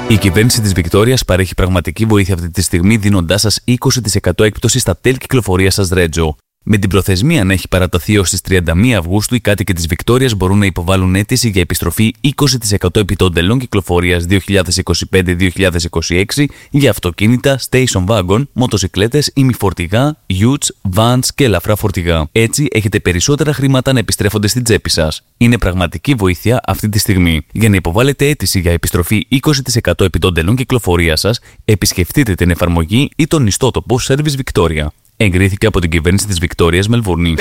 Η κυβέρνηση της Βικτόριας παρέχει πραγματική βοήθεια αυτή τη στιγμή, δίνοντάς σας 20% έκπτωση στα τέλη κυκλοφορίας σας Ρέτζο. Με την προθεσμία να έχει παραταθεί ως τις 31 Αυγούστου, οι κάτοικοι της Βικτόριας μπορούν να υποβάλουν αίτηση για επιστροφή 20% επί των τελών κυκλοφορίας 2025-2026 για αυτοκίνητα, station wagon, μοτοσικλέτες, ημιφορτηγά, utes, vans και ελαφρά φορτηγά. Έτσι, έχετε περισσότερα χρήματα να επιστρέφονται στην τσέπη σας. Είναι πραγματική βοήθεια αυτή τη στιγμή. Για να υποβάλλετε αίτηση για επιστροφή 20% επί των τελών κυκλοφορίας σας, επισκεφτείτε την εφαρμογή ή τον ιστότοπο Service Victoria. Εγκρίθηκε από την κυβέρνηση της Βικτόριας Μελβούρνη.